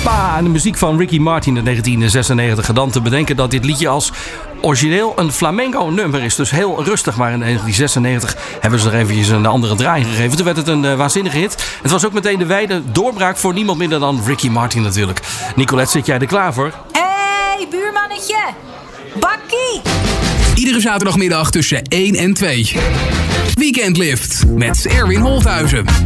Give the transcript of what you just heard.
Bah, de muziek van Ricky Martin in 1996. Dan te bedenken dat dit liedje als origineel een flamenco nummer is. Dus heel rustig. Maar in 1996 hebben ze er eventjes een andere draai gegeven. Toen werd het een waanzinnige hit. Het was ook meteen de wijde doorbraak voor niemand minder dan Ricky Martin natuurlijk. Nicolette, zit jij er klaar voor? Hey, buurmannetje! Bakkie! Iedere zaterdagmiddag tussen 1 en 2. Weekend Lift met Erwin Holthuizen.